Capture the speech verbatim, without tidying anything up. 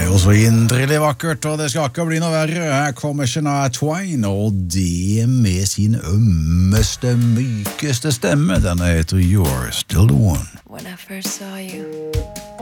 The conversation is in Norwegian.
jo så inderlig vakkert, og det skal ikke bli noe verre. Her kommer Shania Twain, og det med sin ømmeste, mykeste stemme. Den heter You're Still the One. When I first saw you